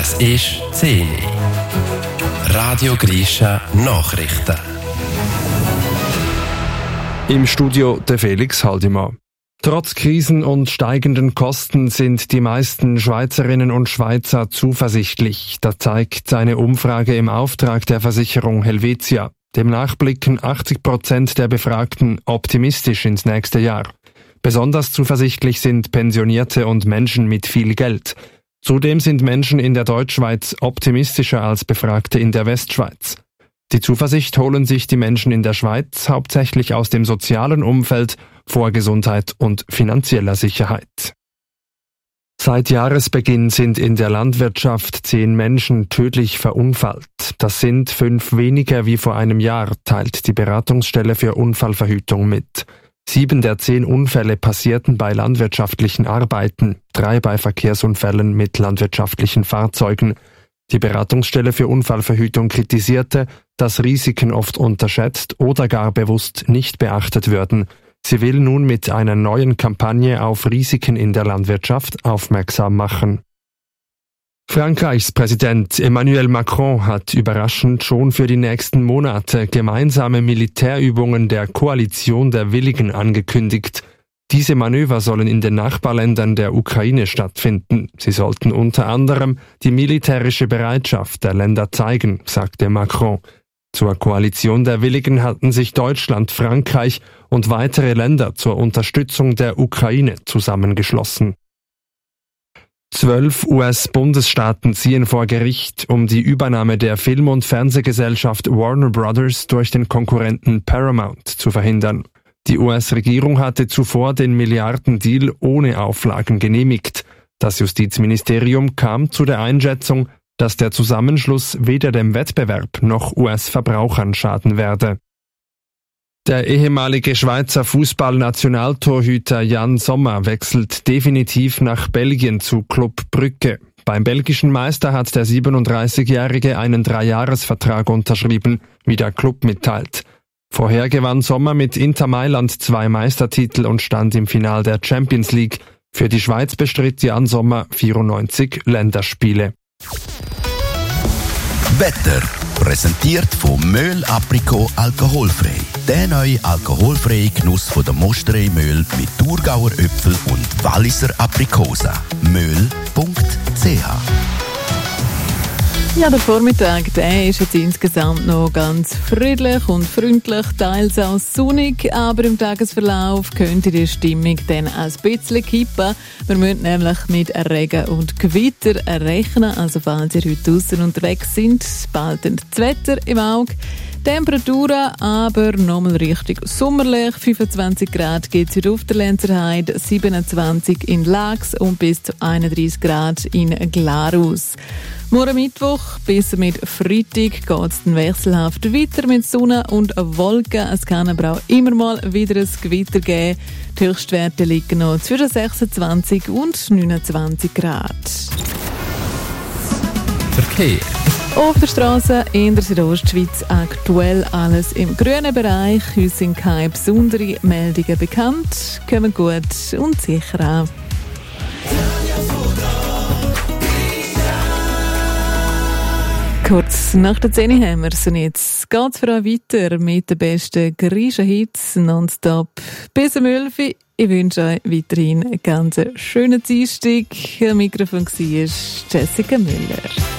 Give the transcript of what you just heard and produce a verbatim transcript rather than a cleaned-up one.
Es ist zehn Uhr. Radio Grisha Nachrichten. Im Studio der Felix Haldimann. Trotz Krisen und steigenden Kosten sind die meisten Schweizerinnen und Schweizer zuversichtlich. Das zeigt eine Umfrage im Auftrag der Versicherung Helvetia. Demnach blicken achtzig Prozent der Befragten optimistisch ins nächste Jahr. Besonders zuversichtlich sind Pensionierte und Menschen mit viel Geld. Zudem sind Menschen in der Deutschschweiz optimistischer als Befragte in der Westschweiz. Die Zuversicht holen sich die Menschen in der Schweiz hauptsächlich aus dem sozialen Umfeld, vor Gesundheit und finanzieller Sicherheit. Seit Jahresbeginn sind in der Landwirtschaft zehn Menschen tödlich verunfallt. Das sind fünf weniger wie vor einem Jahr, teilt die Beratungsstelle für Unfallverhütung mit. Sieben der zehn Unfälle passierten bei landwirtschaftlichen Arbeiten, drei bei Verkehrsunfällen mit landwirtschaftlichen Fahrzeugen. Die Beratungsstelle für Unfallverhütung kritisierte, dass Risiken oft unterschätzt oder gar bewusst nicht beachtet würden. Sie will nun mit einer neuen Kampagne auf Risiken in der Landwirtschaft aufmerksam machen. Frankreichs Präsident Emmanuel Macron hat überraschend schon für die nächsten Monate gemeinsame Militärübungen der Koalition der Willigen angekündigt. Diese Manöver sollen in den Nachbarländern der Ukraine stattfinden. Sie sollten unter anderem die militärische Bereitschaft der Länder zeigen, sagte Macron. Zur Koalition der Willigen hatten sich Deutschland, Frankreich und weitere Länder zur Unterstützung der Ukraine zusammengeschlossen. Zwölf U S-Bundesstaaten ziehen vor Gericht, um die Übernahme der Film- und Fernsehgesellschaft Warner Brothers durch den Konkurrenten Paramount zu verhindern. Die U S-Regierung hatte zuvor den Milliardendeal ohne Auflagen genehmigt. Das Justizministerium kam zu der Einschätzung, dass der Zusammenschluss weder dem Wettbewerb noch U S-Verbrauchern schaden werde. Der ehemalige Schweizer Fußballnationaltorhüter Jan Sommer wechselt definitiv nach Belgien zu Club Brugge. Beim belgischen Meister hat der siebenunddreißigjährige einen Dreijahresvertrag unterschrieben, wie der Club mitteilt. Vorher gewann Sommer mit Inter Mailand zwei Meistertitel und stand im Finale der Champions League. Für die Schweiz bestritt Jan Sommer vierundneunzig Länderspiele. Wetter präsentiert von Möhl Aprikot alkoholfrei. Der neue alkoholfreie Genuss von der Mosterei Möhl mit Thurgauer Äpfel und Walliser Aprikosen. möhl punkt c h. Ja, der Vormittag, der ist jetzt insgesamt noch ganz friedlich und freundlich, teils auch sonnig, aber im Tagesverlauf könnte die Stimmung dann ein bisschen kippen. Wir müssen nämlich mit Regen und Gewitter rechnen, also falls ihr heute draussen unterwegs sind, bald das Wetter im Auge. Temperaturen aber nochmal richtig sommerlich. fünfundzwanzig Grad geht es heute auf der Lenzerheide, siebenundzwanzig in Lax und bis zu einunddreißig Grad in Glarus. Morgen Mittwoch bis mit Freitag geht es dann wechselhaft weiter mit Sonne und Wolken. Es kann aber auch immer mal wieder ein Gewitter geben. Die Höchstwerte liegen noch zwischen sechsundzwanzig und neunundzwanzig Grad. Verkehr. Auf der Straße in der Südostschweiz aktuell alles im grünen Bereich. Uns sind keine besonderen Meldungen bekannt. Kommen gut und sicher an. Kurz nach der zehn haben wir es und jetzt geht es für euch weiter mit den besten Grisha-Hits nonstop bis um elf Uhr. Ich wünsche euch weiterhin einen ganz schönen Dienstag. Am Mikrofon war Jessica Müller.